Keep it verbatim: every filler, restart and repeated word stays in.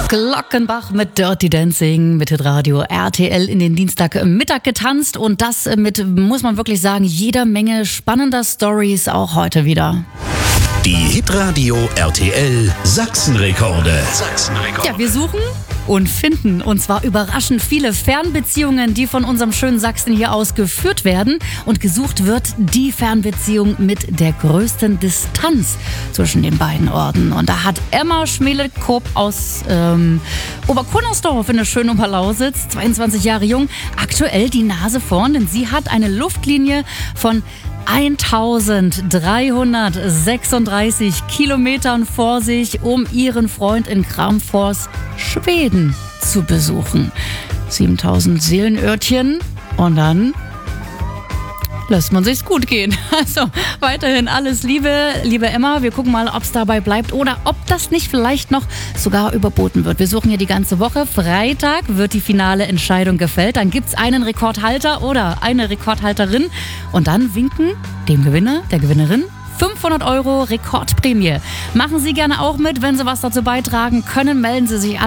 Glockenbach mit Dirty Dancing, mit Hitradio R T L in den Dienstagmittag getanzt und das mit, muss man wirklich sagen, jeder Menge spannender Stories auch heute wieder. Die Hitradio R T L Sachsenrekorde. Sachsenrekorde. Ja, wir suchen und finden, und zwar überraschend viele Fernbeziehungen, die von unserem schönen Sachsen hier aus geführt werden. Und gesucht wird die Fernbeziehung mit der größten Distanz zwischen den beiden Orten. Und da hat Emma Schmele-Koop aus ähm, Oberkunnersdorf in der schönen Oberlausitz, zweiundzwanzig Jahre jung, aktuell die Nase vorn, denn sie hat eine Luftlinie von eintausenddreihundertsechsunddreißig Kilometern vor sich, um ihren Freund in Kramfors, Schweden, zu besuchen. siebentausend Seelenörtchen und dann lässt man sich's gut gehen. Also weiterhin alles Liebe, liebe Emma. Wir gucken mal, ob es dabei bleibt oder ob das nicht vielleicht noch sogar überboten wird. Wir suchen hier die ganze Woche. Freitag wird die finale Entscheidung gefällt. Dann gibt's einen Rekordhalter oder eine Rekordhalterin. Und dann winken dem Gewinner, der Gewinnerin, fünfhundert Euro Rekordprämie. Machen Sie gerne auch mit. Wenn Sie was dazu beitragen können, melden Sie sich an.